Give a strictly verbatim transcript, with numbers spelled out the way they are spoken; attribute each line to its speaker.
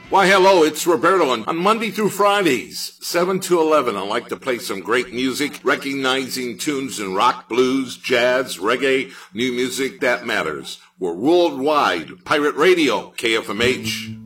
Speaker 1: Why, hello, it's Roberto, and on Monday through Fridays, seven to eleven, I like to play some great music, recognizing tunes in rock, blues, jazz, reggae, new music that matters. We're worldwide. Pirate Radio, K F M H.